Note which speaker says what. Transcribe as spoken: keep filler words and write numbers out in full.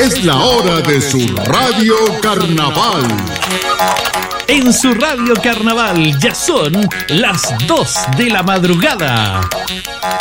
Speaker 1: Es la hora de su Radio Carnaval.
Speaker 2: En su Radio Carnaval ya son las dos de la madrugada.